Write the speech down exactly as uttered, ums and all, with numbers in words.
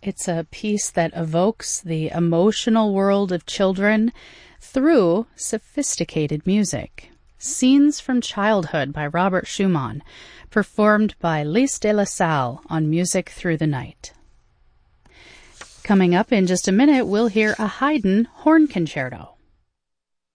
It's a piece that evokes the emotional world of children through sophisticated music. Scenes from Childhood by Robert Schumann, performed by Lys de la Salle on Music Through the Night. Coming up in just a minute, we'll hear a Haydn horn concerto.